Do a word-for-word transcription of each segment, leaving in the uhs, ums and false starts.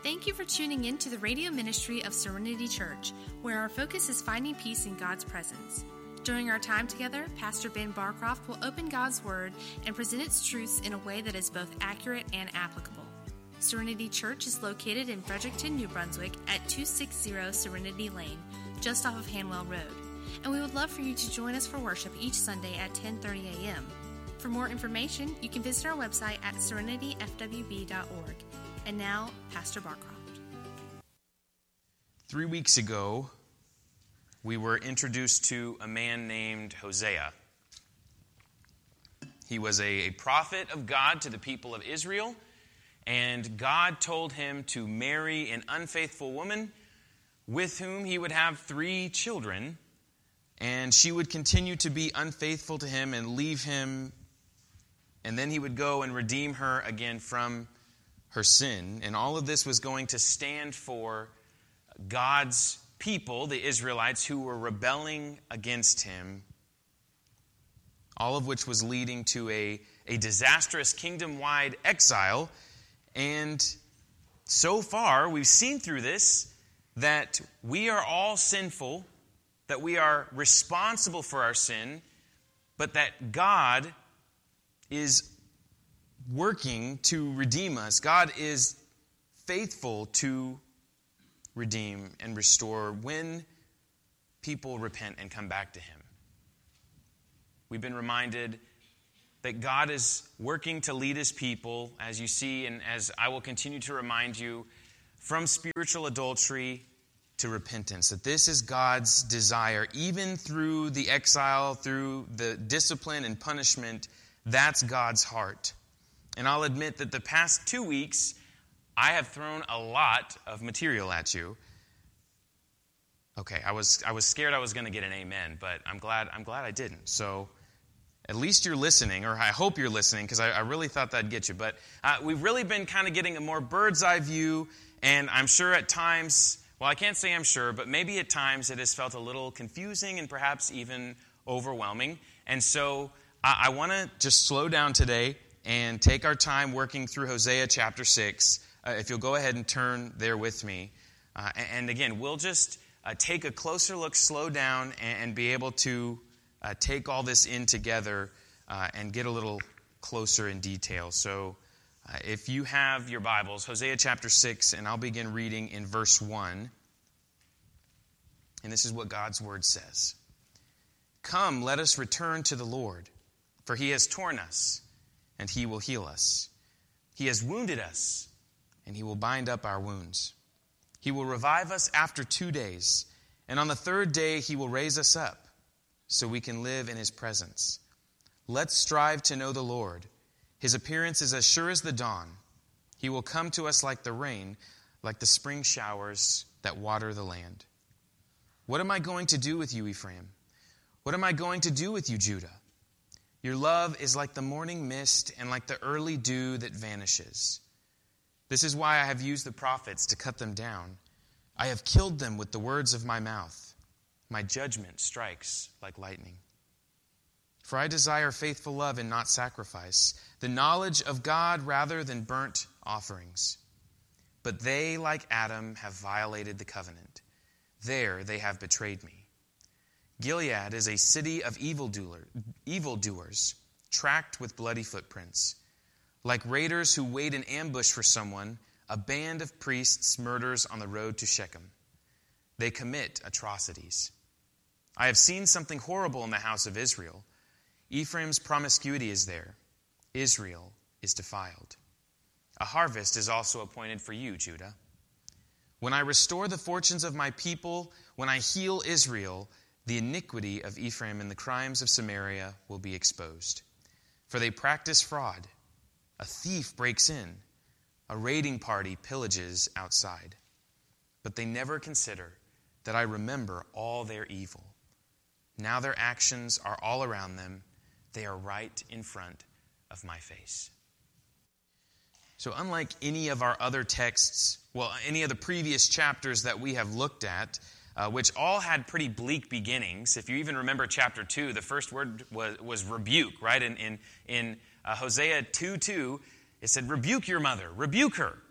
Thank you for tuning in to the radio ministry of Serenity Church, where our focus is finding peace in God's presence. During our time together, Pastor Ben Barcroft will open God's Word and present its truths in a way that is both accurate and applicable. Serenity Church is located in Fredericton, New Brunswick at two sixty Serenity Lane, just off of Hanwell Road. And we would love for you to join us for worship each Sunday at ten thirty a.m. For more information, you can visit our website at serenity f w b dot org. And now, Pastor Barcroft. Three weeks ago, we were introduced to a man named Hosea. He was a, a prophet of God to the people of Israel, and God told him to marry an unfaithful woman with whom he would have three children, and she would continue to be unfaithful to him and leave him, and then he would go and redeem her again from her sin. And all of this was going to stand for God's people, the Israelites, who were rebelling against him, all of which was leading to a, a disastrous kingdom-wide exile. And so far, we've seen through this that we are all sinful, that we are responsible for our sin, but that God is working to redeem us. God is faithful to redeem and restore when people repent and come back to him. We've been reminded that God is working to lead his people, as you see, and as I will continue to remind you, from spiritual adultery to repentance. That this is God's desire, even through the exile, through the discipline and punishment. That's God's heart. And I'll admit that the past two weeks, I have thrown a lot of material at you. Okay, I was I was scared I was going to get an amen, but I'm glad I'm glad I didn't. So at least you're listening, or I hope you're listening, because I, I really thought that'd get you. But uh, we've really been kind of getting a more bird's eye view, and I'm sure at times, well, I can't say I'm sure, but maybe at times it has felt a little confusing and perhaps even overwhelming. And so I, I want to just slow down today and take our time working through Hosea chapter six. Uh, if you'll go ahead and turn there with me. Uh, and, and again, we'll just uh, take a closer look, slow down, and, and be able to uh, take all this in together uh, and get a little closer in detail. So uh, if you have your Bibles, Hosea chapter six, and I'll begin reading in verse one. And this is what God's word says. Come, let us return to the Lord, for he has torn us, and he will heal us. He has wounded us, and he will bind up our wounds. He will revive us after two days, and on the third day he will raise us up, so we can live in his presence. Let's strive to know the Lord. His appearance is as sure as the dawn. He will come to us like the rain, like the spring showers that water the land. What am I going to do with you, Ephraim? What am I going to do with you, Judah? Your love is like the morning mist and like the early dew that vanishes. This is why I have used the prophets to cut them down. I have killed them with the words of my mouth. My judgment strikes like lightning. For I desire faithful love and not sacrifice, the knowledge of God rather than burnt offerings. But they, like Adam, have violated the covenant. There they have betrayed me. Gilead is a city of evildoer, evildoers, tracked with bloody footprints. Like raiders who wait in ambush for someone, a band of priests murders on the road to Shechem. They commit atrocities. I have seen something horrible in the house of Israel. Ephraim's promiscuity is there. Israel is defiled. A harvest is also appointed for you, Judah. When I restore the fortunes of my people, when I heal Israel, the iniquity of Ephraim and the crimes of Samaria will be exposed. For they practice fraud. A thief breaks in. A raiding party pillages outside. But they never consider that I remember all their evil. Now their actions are all around them. They are right in front of my face. So unlike any of our other texts, well, any of the previous chapters that we have looked at, Uh, which all had pretty bleak beginnings. If you even remember chapter two, the first word was, was rebuke, right? In, in, in uh, Hosea two two, it said, rebuke your mother, rebuke her.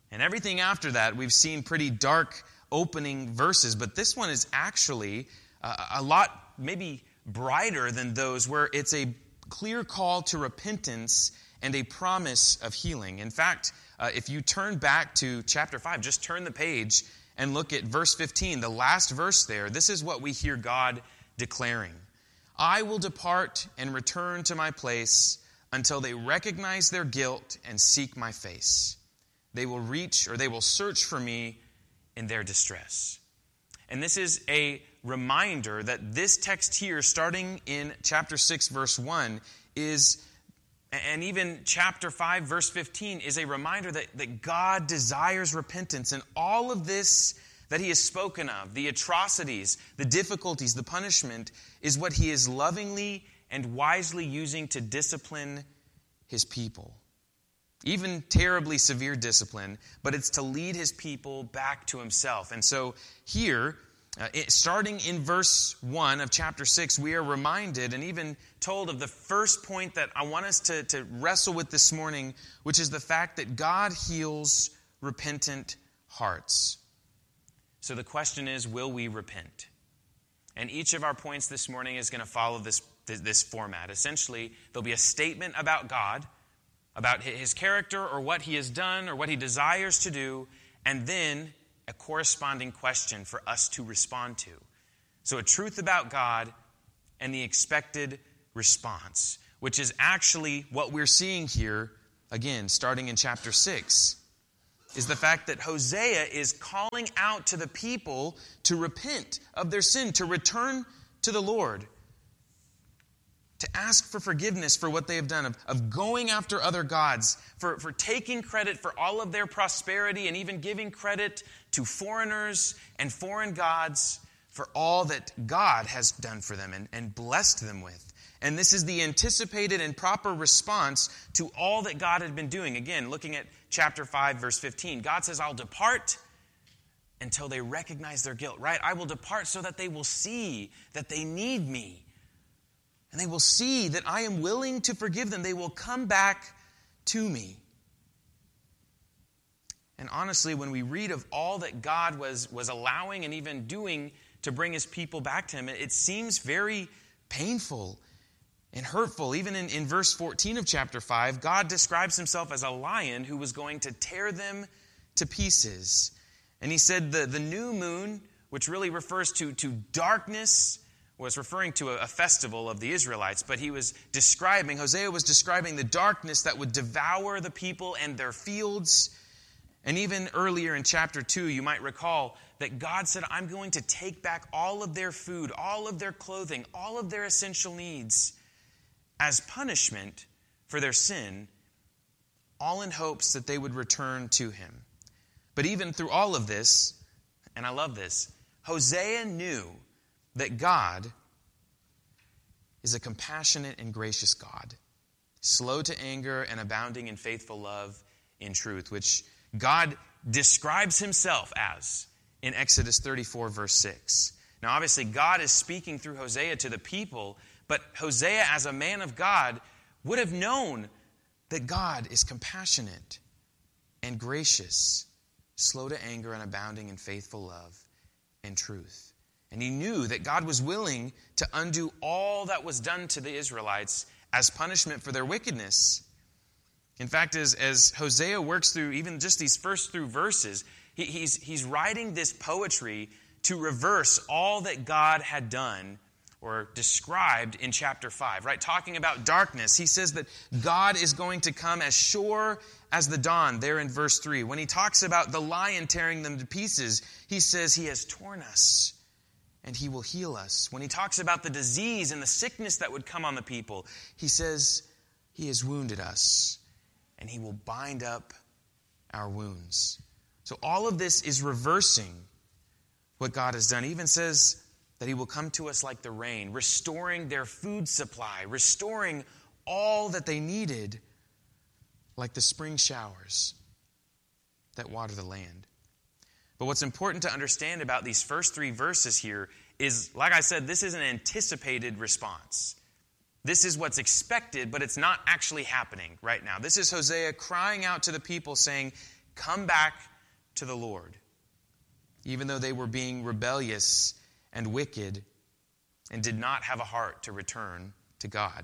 And everything after that, we've seen pretty dark opening verses, but this one is actually uh, a lot maybe brighter than those, where it's a clear call to repentance and a promise of healing. In fact, uh, if you turn back to chapter five, just turn the page and look at verse fifteen, the last verse there. This is what we hear God declaring. I will depart and return to my place until they recognize their guilt and seek my face. They will reach, or they will search for me in their distress. And this is a reminder that this text here, starting in chapter six, verse one, is, and even chapter five, verse fifteen, is a reminder that, that God desires repentance. And all of this that he has spoken of, the atrocities, the difficulties, the punishment, is what he is lovingly and wisely using to discipline his people. Even terribly severe discipline, but it's to lead his people back to himself. And so here, uh, it, starting in verse one of chapter six, we are reminded and even told of the first point that I want us to, to wrestle with this morning, which is the fact that God heals repentant hearts. So the question is, will we repent? And each of our points this morning is going to follow this, this, this format. Essentially, there'll be a statement about God, about his character or what he has done or what he desires to do, and then a corresponding question for us to respond to. So a truth about God and the expected response, which is actually what we're seeing here, again, starting in chapter six, is the fact that Hosea is calling out to the people to repent of their sin, to return to the Lord, to ask for forgiveness for what they have done, of, of going after other gods, for, for taking credit for all of their prosperity and even giving credit to foreigners and foreign gods for all that God has done for them and, and blessed them with. And this is the anticipated and proper response to all that God had been doing. Again, looking at chapter five, verse fifteen, God says, I'll depart until they recognize their guilt, right? I will depart so that they will see that they need me. And they will see that I am willing to forgive them. They will come back to me. And honestly, when we read of all that God was, was allowing and even doing to bring his people back to him, it seems very painful and hurtful. Even in, in verse fourteen of chapter five, God describes himself as a lion who was going to tear them to pieces. And he said the, the new moon, which really refers to, to darkness, was referring to a, a festival of the Israelites, but he was describing, Hosea was describing the darkness that would devour the people and their fields. And even earlier in chapter two, you might recall that God said, I'm going to take back all of their food, all of their clothing, all of their essential needs as punishment for their sin, all in hopes that they would return to him. But even through all of this, and I love this, Hosea knew that God is a compassionate and gracious God, slow to anger and abounding in faithful love in truth, which God describes himself as in Exodus thirty-four, verse six. Now, obviously, God is speaking through Hosea to the people, but Hosea, as a man of God, would have known that God is compassionate and gracious, slow to anger and abounding in faithful love and truth. And he knew that God was willing to undo all that was done to the Israelites as punishment for their wickedness. In fact, as, as Hosea works through even just these first three verses, he, he's, he's writing this poetry to reverse all that God had done or described in chapter five, right? Talking about darkness, he says that God is going to come as sure as the dawn, there in verse three. When he talks about the lion tearing them to pieces, he says he has torn us and he will heal us. When he talks about the disease and the sickness that would come on the people, he says he has wounded us and he will bind up our wounds. So all of this is reversing what God has done. He even says that he will come to us like the rain, restoring their food supply, restoring all that they needed, like the spring showers that water the land. But what's important to understand about these first three verses here is, like I said, this is an anticipated response. This is what's expected, but it's not actually happening right now. This is Hosea crying out to the people saying, come back to the Lord, even though they were being rebellious and wicked and did not have a heart to return to God.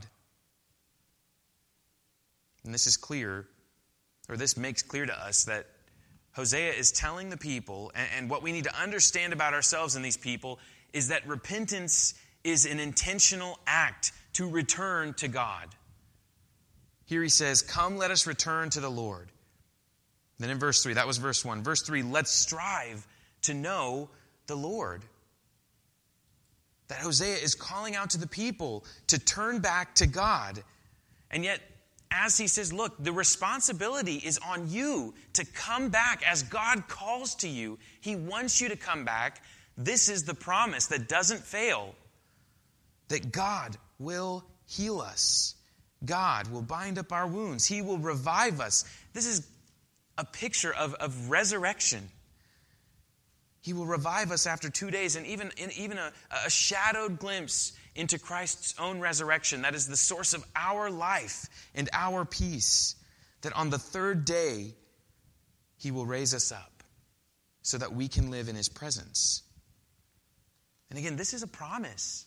And this is clear, or this makes clear to us that Hosea is telling the people, and, and what we need to understand about ourselves and these people is that repentance is an intentional act to return to God. Here he says, come, let us return to the Lord. Then in verse three, that was verse one. Verse three, let's strive to know the Lord. That Hosea is calling out to the people to turn back to God. And yet, as he says, look, the responsibility is on you to come back as God calls to you. He wants you to come back. This is the promise that doesn't fail. That God will heal us. God will bind up our wounds. He will revive us. This is a picture of, of resurrection. He will revive us after two days, and even, in, even a, a shadowed glimpse into Christ's own resurrection. That is the source of our life and our peace. That on the third day, he will raise us up so that we can live in his presence. And again, this is a promise.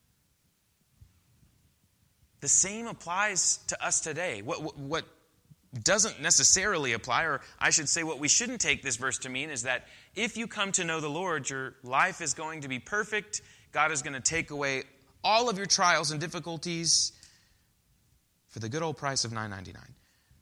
The same applies to us today. What, what, what doesn't necessarily apply, or I should say what we shouldn't take this verse to mean, is that if you come to know the Lord, your life is going to be perfect. God is going to take away all of your trials and difficulties for the good old price of nine ninety-nine.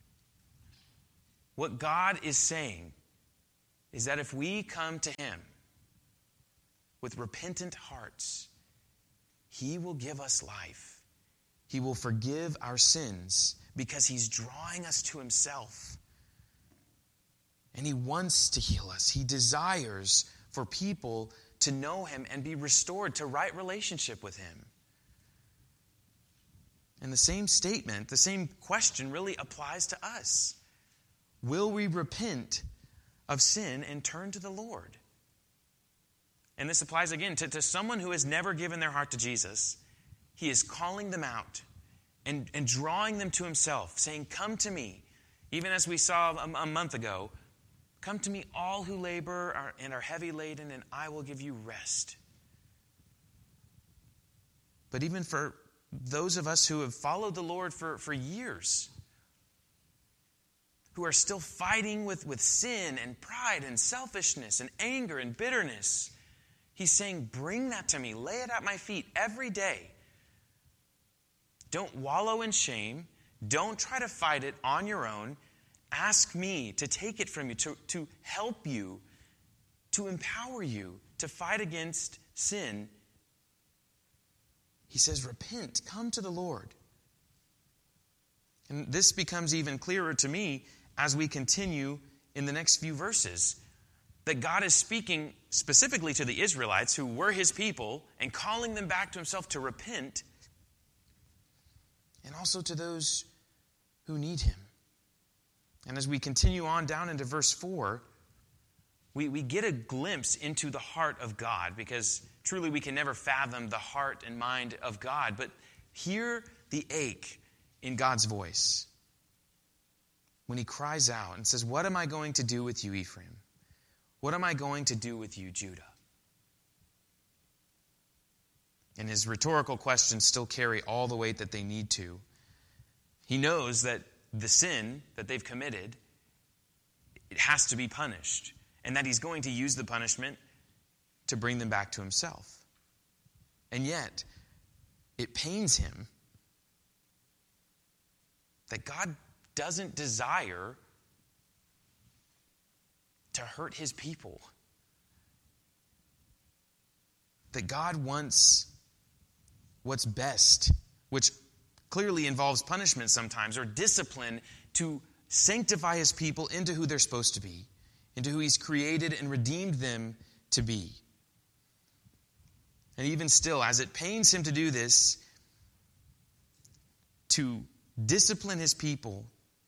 What God is saying is that if we come to him with repentant hearts, he will give us life. He will forgive our sins because he's drawing us to himself. And he wants to heal us. He desires for people to know him and be restored to right relationship with him. And the same statement, the same question really applies to us. Will we repent of sin and turn to the Lord? And this applies again to, to someone who has never given their heart to Jesus. He is calling them out and, and drawing them to himself, saying, come to me. Even as we saw a, a month ago, come to me all who labor are, and are heavy laden, and I will give you rest. But even for those of us who have followed the Lord for, for years, who are still fighting with, with sin and pride and selfishness and anger and bitterness, he's saying, bring that to me. Lay it at my feet every day. Don't wallow in shame. Don't try to fight it on your own. Ask me to take it from you, to, to help you, to empower you to fight against sin. He says, repent, come to the Lord. And this becomes even clearer to me as we continue in the next few verses. That God is speaking specifically to the Israelites who were his people and calling them back to himself to repent, and also to those who need him. And as we continue on down into verse four, we, we get a glimpse into the heart of God, because truly we can never fathom the heart and mind of God. But hear the ache in God's voice when he cries out and says, what am I going to do with you, Ephraim? What am I going to do with you, Judah? And his rhetorical questions still carry all the weight that they need to. He knows that the sin that they've committed, it has to be punished, and that he's going to use the punishment to bring them back to himself. And yet, it pains him that God doesn't desire to hurt his people. That God wants what's best, which clearly involves punishment sometimes, or discipline, to sanctify his people into who they're supposed to be, into who he's created and redeemed them to be. And even still, as it pains him to do this, to discipline his people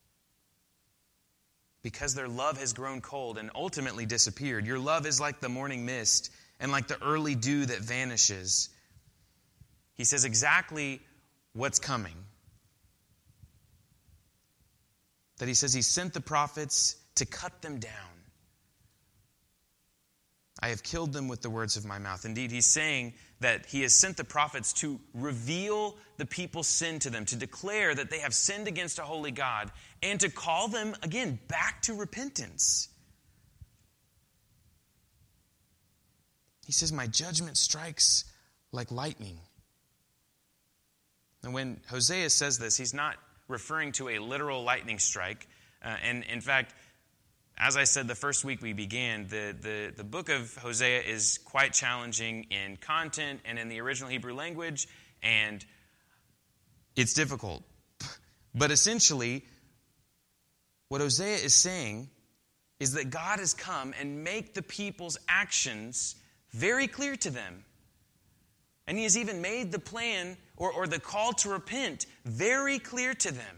because their love has grown cold and ultimately disappeared. Your love is like the morning mist and like the early dew that vanishes. He says exactly what's coming. That he says he sent the prophets to cut them down. I have killed them with the words of my mouth. Indeed, he's saying that he has sent the prophets to reveal the people's sin to them, to declare that they have sinned against a holy God, and to call them, again, back to repentance. He says, my judgment strikes like lightning. And when Hosea says this, he's not referring to a literal lightning strike. Uh, and in fact, as I said the first week we began, the, the, the book of Hosea is quite challenging in content and in the original Hebrew language, and it's difficult. But essentially, what Hosea is saying is that God has come and make the people's actions very clear to them. And he has even made the plan or, or the call to repent very clear to them.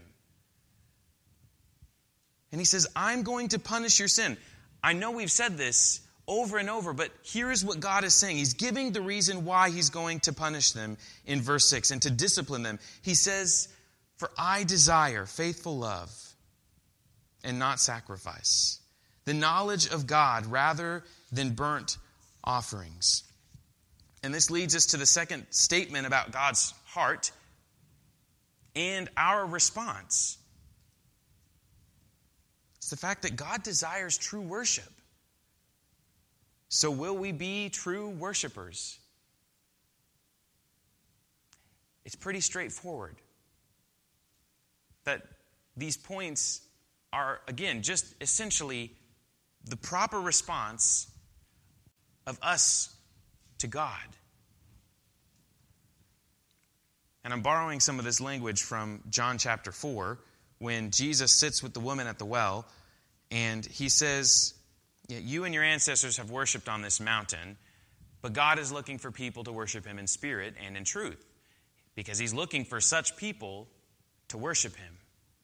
And he says, I'm going to punish your sin. I know we've said this over and over, but here is what God is saying. He's giving the reason why he's going to punish them in verse six and to discipline them. He says, for I desire faithful love and not sacrifice, the knowledge of God rather than burnt offerings. And this leads us to the second statement about God's heart and our response. It's the fact that God desires true worship. So will we be true worshipers? It's pretty straightforward. That these points are, again, just essentially the proper response of us to God. And I'm borrowing some of this language from John chapter four, when Jesus sits with the woman at the well, and he says, you and your ancestors have worshipped on this mountain, but God is looking for people to worship him in spirit and in truth, because he's looking for such people to worship him.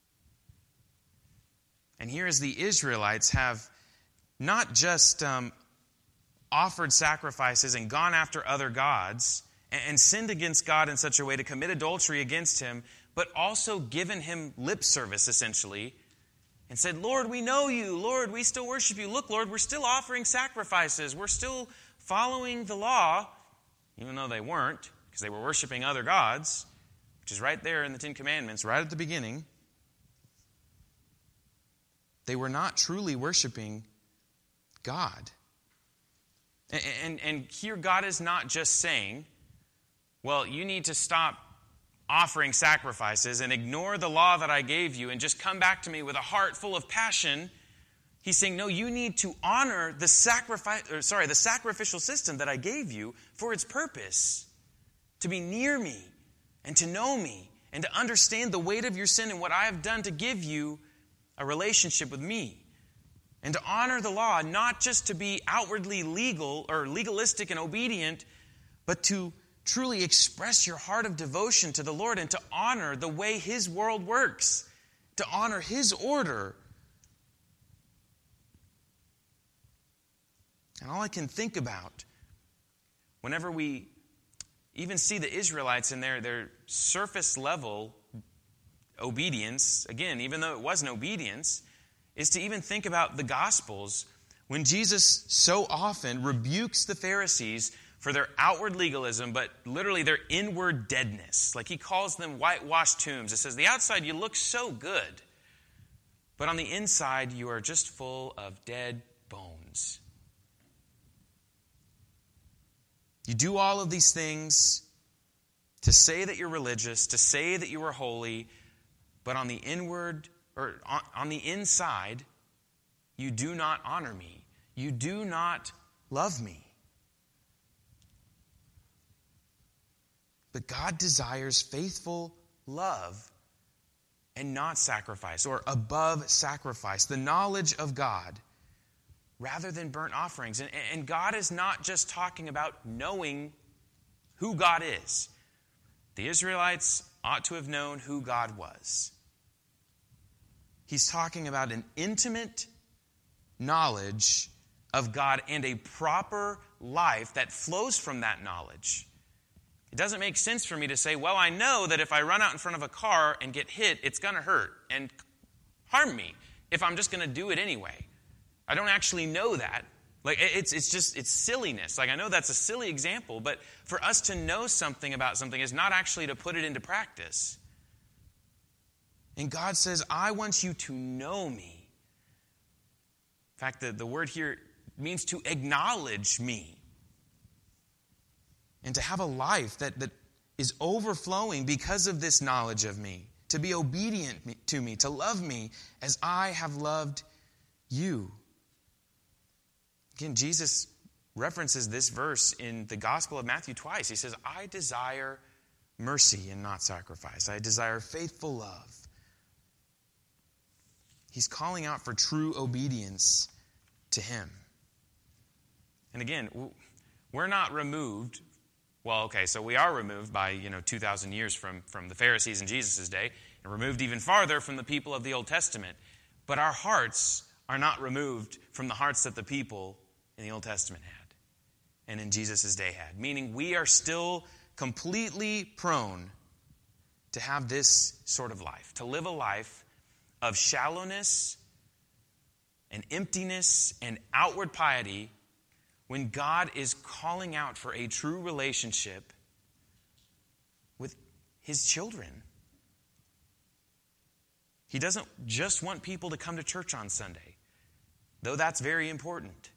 And here as the Israelites have not just um, offered sacrifices and gone after other gods and, and sinned against God in such a way to commit adultery against him, but also given him lip service, essentially, and said, Lord, we know you. Lord, we still worship you. Look, Lord, we're still offering sacrifices. We're still following the law, even though they weren't, because they were worshiping other gods, which is right there in the Ten Commandments, right at the beginning. They were not truly worshiping God. And, and, and here God is not just saying, well, you need to stop offering sacrifices and ignore the law that I gave you and just come back to me with a heart full of passion. He's saying, no, you need to honor the sacrifice, or sorry, the sacrificial system that I gave you for its purpose, to be near me and to know me and to understand the weight of your sin and what I have done to give you a relationship with me. And to honor the law, not just to be outwardly legal or legalistic and obedient, but to truly express your heart of devotion to the Lord and to honor the way his world works, to honor his order. And all I can think about whenever we even see the Israelites in their, their surface level obedience, again, even though it wasn't obedience, is to even think about the Gospels when Jesus so often rebukes the Pharisees for their outward legalism, but literally their inward deadness. Like he calls them whitewashed tombs. It says, the outside you look so good, but on the inside you are just full of dead bones. You do all of these things to say that you're religious, to say that you are holy, but on the inward, or on, on the inside, you do not honor me. You do not love me. But God desires faithful love and not sacrifice, or above sacrifice, the knowledge of God, rather than burnt offerings. And, and God is not just talking about knowing who God is. The Israelites ought to have known who God was. He's talking about an intimate knowledge of God and a proper life that flows from that knowledge. It doesn't make sense for me to say, well, I know that if I run out in front of a car and get hit, it's going to hurt and harm me if I'm just going to do it anyway. I don't actually know that. Like, it's it's just, it's silliness. Like, I know that's a silly example, but for us to know something about something is not actually to put it into practice. And God says, I want you to know me. In fact, the, the word here means to acknowledge me. And to have a life that, that is overflowing because of this knowledge of me. To be obedient to me, to love me as I have loved you. Again, Jesus references this verse in the Gospel of Matthew twice. He says, I desire mercy and not sacrifice. I desire faithful love. He's calling out for true obedience to him. And again, we're not removed. Well, okay, so we are removed by, you know, two thousand years from, from the Pharisees in Jesus' day, and removed even farther from the people of the Old Testament. But our hearts are not removed from the hearts that the people in the Old Testament had and in Jesus' day had. Meaning we are still completely prone to have this sort of life, to live a life of shallowness and emptiness and outward piety when God is calling out for a true relationship with his children. He doesn't just want people to come to church on Sunday, though that's very important.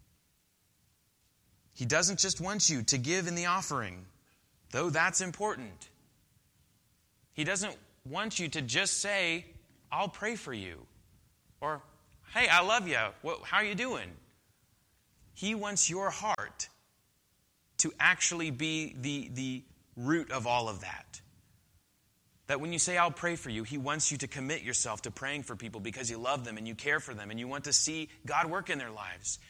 He doesn't just want you to give in the offering, though that's important. He doesn't want you to just say, I'll pray for you. Or, hey, I love you. What, how are you doing? He wants your heart to actually be the, the root of all of that. That when you say, I'll pray for you, he wants you to commit yourself to praying for people because you love them and you care for them and you want to see God work in their lives.